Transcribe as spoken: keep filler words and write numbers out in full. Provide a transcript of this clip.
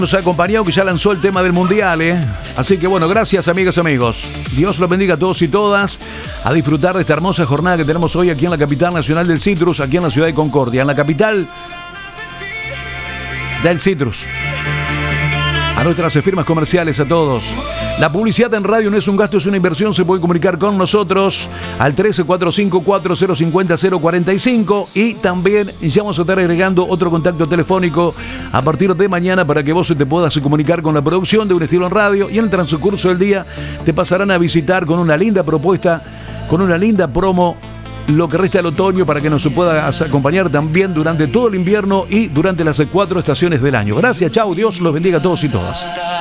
Nos ha acompañado, que ya lanzó el tema del Mundial, ¿eh? Así que bueno, gracias amigas y amigos. Dios los bendiga a todos y todas. A disfrutar de esta hermosa jornada que tenemos hoy aquí en la capital nacional del citrus, aquí en la ciudad de Concordia, en la capital del citrus. A nuestras firmas comerciales, a todos. La publicidad en radio no es un gasto, es una inversión. Se puede comunicar con nosotros al trece cuatro cinco cuatro cero cinco cero cero cuarenta y cinco. Y también ya vamos a estar agregando otro contacto telefónico a partir de mañana para que vos te puedas comunicar con la producción de Un Estilo en Radio. Y en el transcurso del día te pasarán a visitar con una linda propuesta, con una linda promo, lo que resta del otoño, para que nos puedas acompañar también durante todo el invierno y durante las cuatro estaciones del año. Gracias, chau, Dios los bendiga a todos y todas.